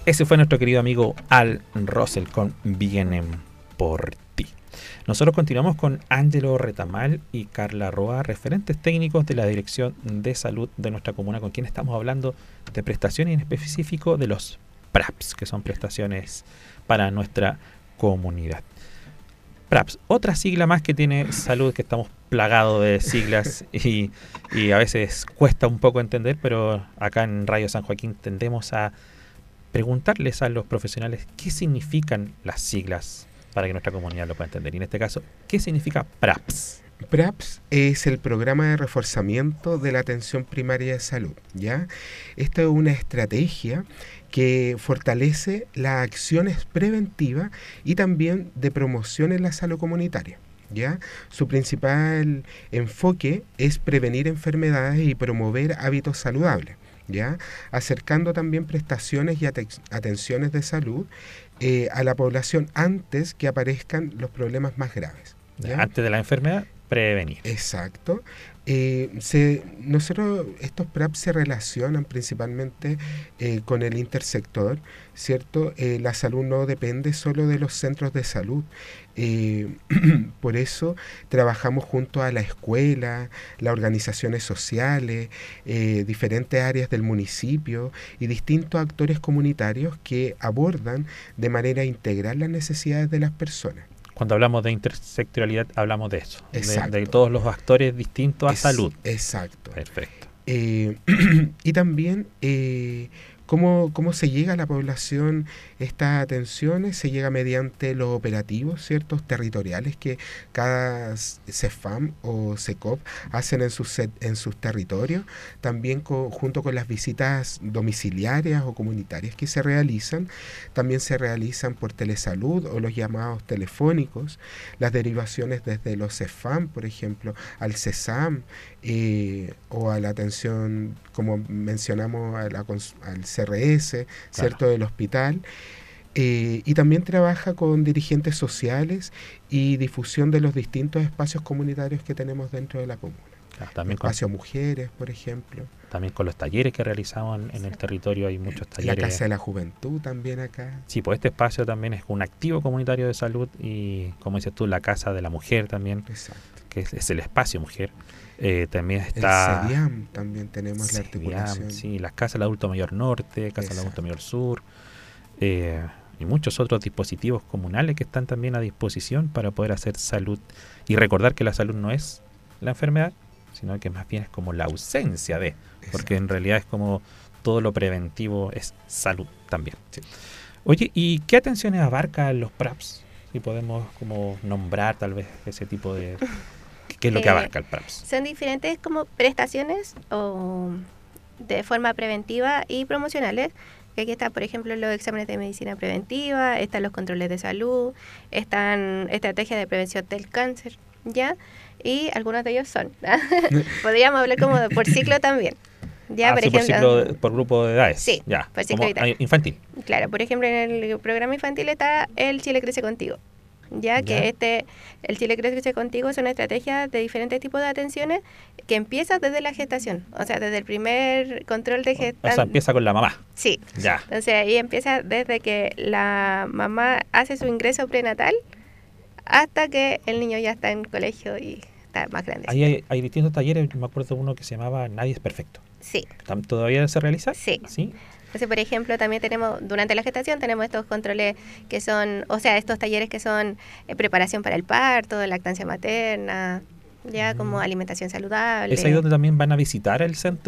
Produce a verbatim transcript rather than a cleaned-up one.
Ese fue nuestro querido amigo Al Russell con Vienen por ti. Nosotros continuamos con Ángelo Retamal y Carla Roa, referentes técnicos de la Dirección de Salud de nuestra comuna, con quien estamos hablando de prestaciones, en específico de los PRAPS, que son prestaciones para nuestra comunidad. PRAPS, otra sigla más que tiene salud, que estamos plagados de siglas y, y a veces cuesta un poco entender, pero acá en Radio San Joaquín tendemos a preguntarles a los profesionales qué significan las siglas para que nuestra comunidad lo pueda entender. Y en este caso, ¿qué significa PRAPS? PRAPS es el programa de reforzamiento de la atención primaria de salud, ¿ya? Esta es una estrategia que fortalece las acciones preventivas y también de promoción en la salud comunitaria, ¿ya? Su principal enfoque es prevenir enfermedades y promover hábitos saludables, ¿ya? Acercando también prestaciones y aten- atenciones de salud eh, a la población antes que aparezcan los problemas más graves, ¿ya? Antes de la enfermedad, prevenir. Exacto. Eh, se, nosotros, estos PRAPS se relacionan principalmente eh, con el intersector, ¿cierto? Eh, la salud no depende solo de los centros de salud. Eh, por eso trabajamos junto a la escuela, las organizaciones sociales, eh, diferentes áreas del municipio y distintos actores comunitarios que abordan de manera integral las necesidades de las personas. Cuando hablamos de intersectorialidad, hablamos de eso, de, Exacto. de todos los actores distintos a Es, salud. Exacto. Perfecto. Eh, y también eh, cómo, cómo se llega a la población estas atenciones, se llega mediante los operativos, ciertos territoriales que cada CEFAM o SECOP hacen en sus, en sus territorios, también co, junto con las visitas domiciliarias o comunitarias que se realizan, también se realizan por telesalud o los llamados telefónicos, las derivaciones desde los CEFAM, por ejemplo, al CESAM, eh, o a la atención, como mencionamos, a la, al C R S, ¿cierto?, claro, del hospital. Eh, y también trabaja con dirigentes sociales y difusión de los distintos espacios comunitarios que tenemos dentro de la comuna. Claro, también espacio con, mujeres, por ejemplo. También con los talleres que realizamos en, en el territorio, hay muchos talleres. La Casa de la Juventud también acá. Sí, pues este espacio también es un activo comunitario de salud y, como dices tú, la Casa de la Mujer también. Exacto. Que es, es el espacio mujer. Eh, también está... El CEDIAM también tenemos CEDIAM, la articulación. Sí, las Casas del Adulto Mayor Norte, Casa del Adulto Mayor Sur, eh, y muchos otros dispositivos comunales que están también a disposición para poder hacer salud. Y recordar que la salud no es la enfermedad, sino que más bien es como la ausencia de, porque en realidad es como todo lo preventivo es salud también. Sí. Oye, ¿y qué atenciones abarcan los PRAPS? Si podemos como nombrar tal vez ese tipo de... ¿Qué es lo que abarca el PRAPS? Son diferentes como prestaciones o de forma preventiva y promocionales. Que aquí están, por ejemplo, los exámenes de medicina preventiva, están los controles de salud, están estrategias de prevención del cáncer, ¿ya? Y algunos de ellos son, ¿no? Podríamos hablar como de, por ciclo también. Ya, ah, por, sí, ejemplo, por, ciclo, por grupo de edades. Sí, ya, por ciclo como infantil. Claro, por ejemplo, en el programa infantil está el Chile Crece Contigo. Ya, ya que este el Chile Crece Contigo es una estrategia de diferentes tipos de atenciones que empieza desde la gestación, o sea, desde el primer control de gestación. O sea, empieza con la mamá. Sí. Ya. Entonces ahí empieza desde que la mamá hace su ingreso prenatal hasta que el niño ya está en colegio y está más grande. Ahí hay, hay distintos talleres, me acuerdo de uno que se llamaba Nadie es Perfecto. Sí. ¿Todavía se realiza? Sí. Sí. Entonces, por ejemplo, también tenemos, durante la gestación tenemos estos controles que son, o sea, estos talleres que son eh, preparación para el parto, lactancia materna, ya mm. como alimentación saludable. ¿Es ahí donde también van a visitar el centro